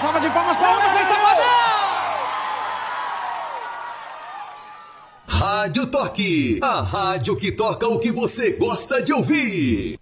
salva de palmas para o Wesley Safadão! Rádio Toque, a rádio que toca o que você gosta de ouvir.